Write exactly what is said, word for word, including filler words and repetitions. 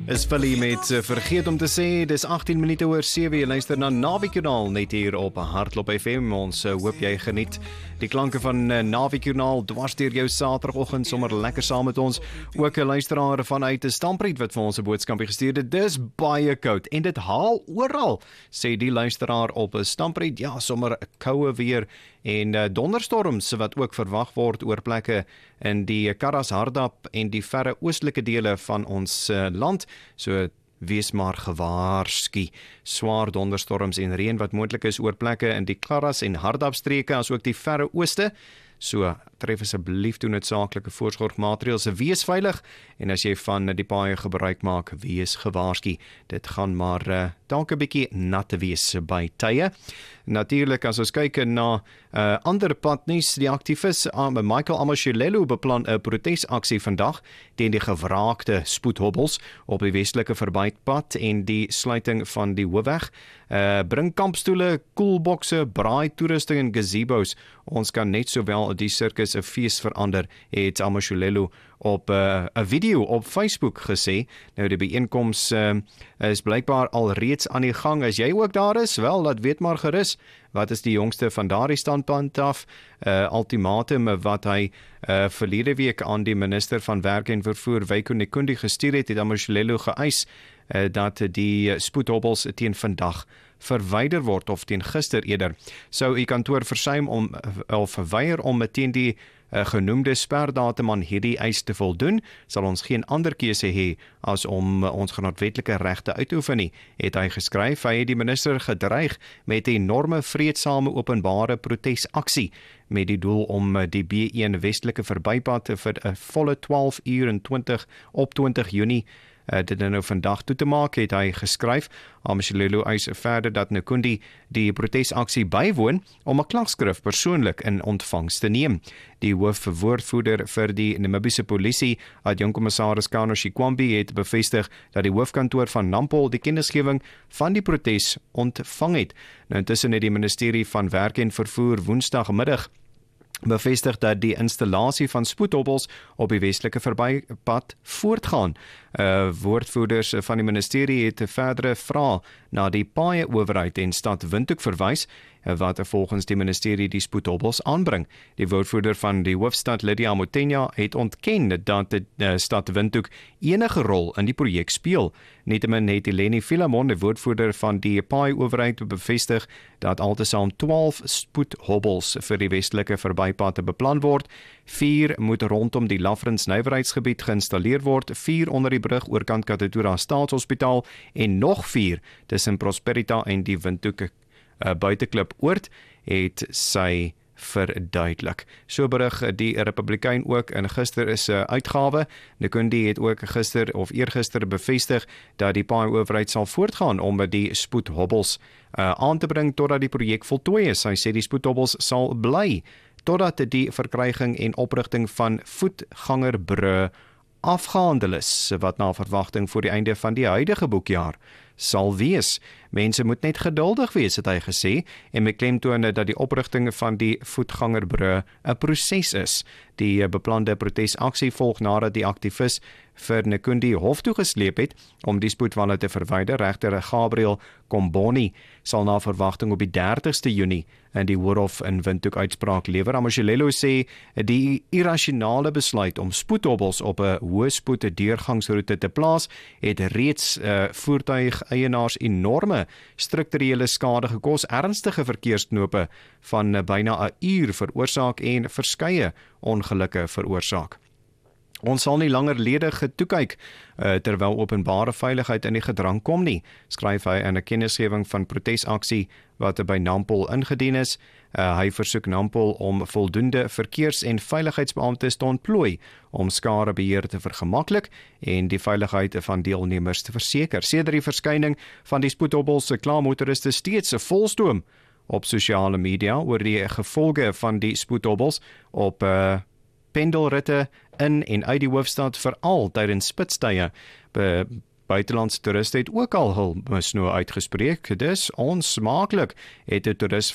Is Philly met uh, vergeet om te sê, dis agttien minute oor sewe, jy luister na Naweekjoernaal net hier op Hardloop F M. Ons uh, hoop jy geniet die klanke van uh, Naweekjoernaal dwars deur jou Saterdagoggend, sommer lekker saam met ons. Ook 'n luisteraar vanuit Stampriet wat vir ons 'n boodskapie gestuur het. Dis baie koud en dit haal oral, sê die luisteraar op Stampriet. Ja, sommer koue weer en uh, donderstorms wat ook verwag word oor plekke in die Karas, Hardap en die verre oostelike dele van ons uh, land. So wees maar gewaarsku. Swaar donderstorms en reën wat moontlik is oor plekke in die Karas en Hardap streke, as ook die verre ooste. So tref asseblief toe noodsaaklike voorsorgmaatreëls, wees veilig en as jy van die paaie gebruik maak, wees gewaarsku. Dit gaan maar uh, dalk 'n bietjie nat wees by tye. Natuurlik, as ons kyk na uh, ander padnuus, die aktivis uh, Michael Amoshilelo beplan 'n protesaksie vandag teen die gewraakte spoedhobbels op die westelike verbypad en die sluiting van die hoofweg. Uh, bring kampstoele, koelbokse, braai toerusting en gazebos. Ons kan net sowel die sirkus 'n fees verander, het Amoshilelo op 'n uh, video op Facebook gesê. Nou die byeenkoms uh, is blykbaar al reeds aan die gang. As jy ook daar is, wel, laat weet maar gerus. Wat is die jongste van daardie standpunt af? Uh, ultimatum wat hy uh, verlede week aan die minister van Werk en Vervoer, Wyko Nekundi, gestuur het, het Amoshilelo geëis uh, dat die spoedhobbels teen vandag verwyder word, of teen gister eerder. Sou u kantoor versuim om of weier om teen die uh, genoemde sperdatum aan hierdie eis te voldoen, sal ons geen ander keuse hê as om uh, ons grondwetlike regte uit te oefen nie, het hy geskryf. Hy het die minister gedreig met 'n enorme vreedsame openbare protesaksie met die doel om uh, die B een westelike verbypad vir 'n volle twaalf uur en twintig op twintig Junie Uh, dit nou vandag toe te maak, het hy geskryf. Amoshilelo eis verder dat Nekundi die protesaksie bywoon om 'n klagskrif persoonlik in ontvangs te neem. Die hoofwoordvoerder vir die Namibiese polisie, adjunkkommissaris Kano Shikwambi, het bevestig dat die hoofkantoor van Nampol die kennisgewing van die protes ontvang het. Nou intussen het die ministerie van Werk en Vervoer woensdagmiddag bevestig dat die installasie van spoedhobbels op die westelike verbypad voortgaan. Uh, woordvoerders van die ministerie het verdere vrae na die paaie owerheid en stad Windhoek verwys, wat volgens die ministerie die spoedhobbels aanbring. Die woordvoerder van die hoofstad, Lydia Motenya, het ontken dat die uh, stad Windhoek enige rol in die projek speel. Nietemin het Eleni Philemon, die woordvoerder van die paaie owerheid, bevestig dat altesaam twaalf spoedhobbels vir die westelike verbypad beplan word. vier moet rondom die Lafrens nywerheidsgebied geïnstalleer word, vier onder die brug oorkant Katutura Staatshospitaal en nog vier tussen Prosperita en die Windhoek uh, buiteklip oord, het sy verduidelik. So berig die Republikein ook in gister is 'n uh, uitgawe. Nekundi het ook gister of eergister bevestig dat die paaie owerheid sal voortgaan om die spoedhobbels uh, aan te bring totdat die projek voltooi is. Hy sê die spoedhobbels sal bly totdat die verkryging en oprigting van voetgangerbrûe afgehandel is, wat na verwagting voor die einde van die huidige boekjaar sal wees. Mense moet net geduldig wees, het hy gesê, en beklemtoon dat die oprigting van die voetgangerbrûe 'n proses is. Die beplande protesaksie volg nadat die aktivis vir Nekundi hof toe gesleep het om die spoedwalle te verwyder. Regter Gabriel Komboni sal na verwagting op die dertigste Junie in die Hoërhof in Windhoek uitspraak lewer. Amoshilelo sê die irrasionele besluit om spoedhobbels op 'n hoë spoed deurgangsroete te plaas het reeds uh, voertuigeienaars enorme strukturele skade gekos, ernstige verkeersknope van uh, byna 'n uur veroorsaak en verskeie ongelukke veroorsaak. Ons sal nie langer ledig toekyk uh, terwyl openbare veiligheid in die gedrang kom nie, skryf hy in 'n kennisgewing van protesaksie wat by Nampol ingedien is. Uh, hy versoek Nampol om voldoende verkeers- en veiligheidsbeamptes te ontplooi om skadebeheer te vergemaklik en die veiligheid van deelnemers te verseker. Sedert die verskyning van die spoedhobbels kla motoriste steeds 'n volstoom op sosiale media oor die gevolge van die spoedhobbels op uh, pendelritte in en uit die hoofstad, veral tydens spitstye. Be Buitelandse toeriste het ook al hul misnoë uitgespreek. Dis onsmaaklik, het 'n toerist